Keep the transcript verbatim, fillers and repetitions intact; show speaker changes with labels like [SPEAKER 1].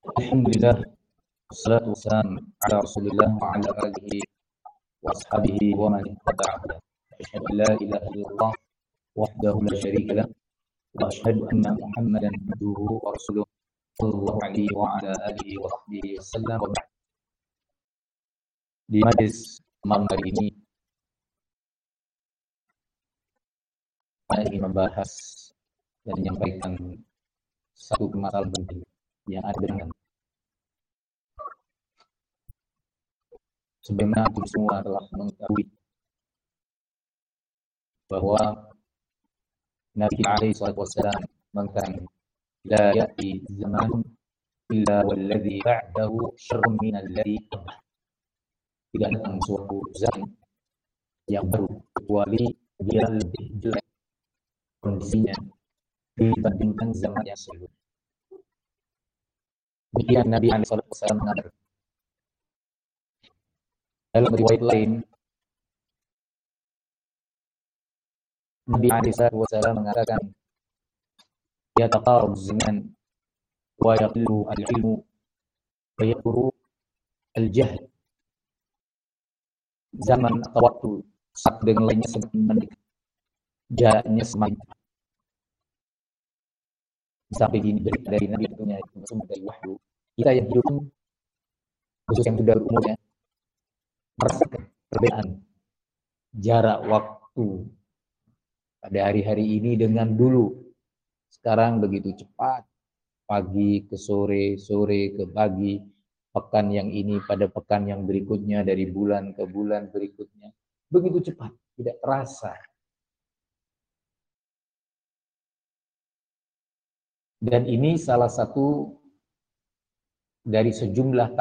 [SPEAKER 1] Alhamdulillah, wassalatu wassalamu ala Rasulillah wa ala alihi wa ashabihi wa man ittaba'ahu. Asyhadu an la ilaha illallah wahdahu la syarika lah wa asyhadu anna Muhammadan abduhu wa rasuluh sallallahu alaihi wa ala alihi wa sahbihi wasallam. Wa ba'd. Di majlis malam hari ini saya ingin membahas dan menyampaikan satu permasalahan penting yang ada dengan sebagaimana kita semua telah mengetahui bahwa Nabi alaihi salatu wassalam mengatakan la ya'ti zaman illa walladhi ba'dahu syarrun min alladhi qablah. Tidak datang suatu zaman yang baru kecuali dia lebih jelek kondisinya dibandingkan zaman yang sebelumnya. Demikian Nabi alaihi salatu wassalam mengatakan. Dalam riwayat lain, Nabi alaihi salatu wassalam mengatakan, yataqarrab zaman wa yaqillu al-ilmu wa yakthuru al-jahl. Zaman atau waktu satu dengan lainnya semakin mendekat, jaraknya semakin dekat. Sampai gini berita dari Nabi tentunya sumber dari wahyu. Kita yang hidup, khusus yang sudah berumurnya, merasakan perbedaan jarak waktu pada hari-hari ini dengan dulu. Sekarang begitu cepat, pagi ke sore, sore ke pagi, pekan yang ini pada pekan yang berikutnya, dari bulan ke bulan berikutnya. Begitu cepat, tidak terasa. Dan ini salah satu dari sejumlah